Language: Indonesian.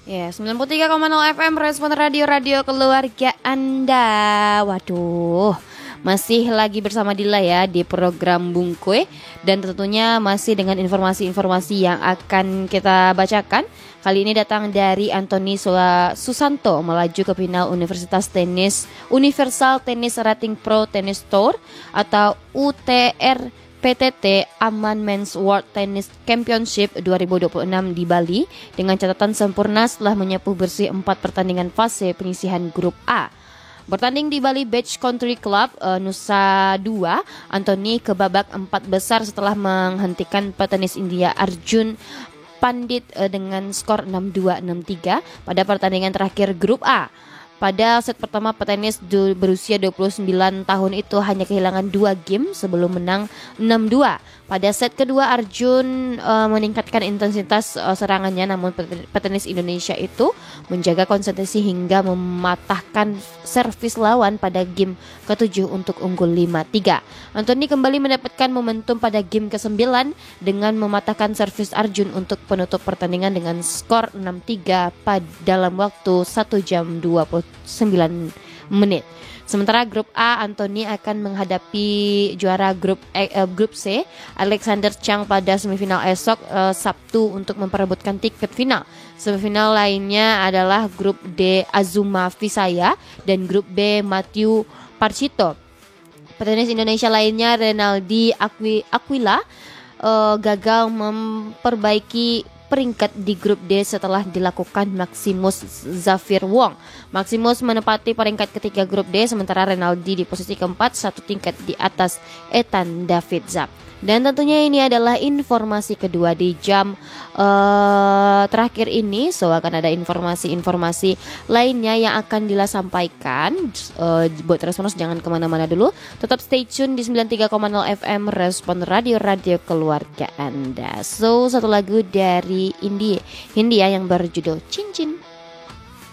Ya, 93,0 FM Respon Radio Keluarga Anda. Waduh, masih lagi bersama Dila ya di program Bungkue. Dan tentunya masih dengan informasi-informasi yang akan kita bacakan. Kali ini datang dari Anthony Susanto melaju ke final Universal Tennis Rating Pro Tennis Tour atau UTR PTT Aman Men's World Tennis Championship 2026 di Bali dengan catatan sempurna setelah menyapu bersih 4 pertandingan fase penyisihan grup A. Bertanding di Bali Beach Country Club Nusa Dua, Anthony ke babak 4 besar setelah menghentikan petenis India Arjun Pandit dengan skor 6-2, 6-3 pada pertandingan terakhir grup A. Pada set pertama, petenis berusia 29 tahun itu hanya kehilangan 2 game sebelum menang 6-2. Pada set kedua, Arjun meningkatkan intensitas serangannya, namun petenis Indonesia itu menjaga konsentrasi hingga mematahkan servis lawan pada game ke-7 untuk unggul 5-3. Anthony kembali mendapatkan momentum pada game ke-9 dengan mematahkan servis Arjun untuk penutup pertandingan dengan skor 6-3 dalam waktu 1 jam 29 menit. Sementara grup A, Anthony akan menghadapi juara grup C, Alexander Chang pada semifinal esok Sabtu untuk memperebutkan tiket final. Semifinal lainnya adalah grup D, Azuma Visaya dan grup B, Matthew Parchito. Petenis Indonesia lainnya Renaldi Aquila gagal memperbaiki peringkat di grup D setelah dilakukan Maximus Zafir Wong. Maximus menempati peringkat ketiga grup D, sementara Renaldi di posisi keempat, 1 tingkat di atas Ethan David Zak. Dan tentunya ini adalah informasi kedua di jam terakhir ini. So akan ada informasi-informasi lainnya yang akan Dila sampaikan. Buat Responders jangan kemana-mana dulu. Tetap stay tune di 93,0 FM Respon Radio Keluarga Anda. So satu lagu dari Hindia yang berjudul Cincin.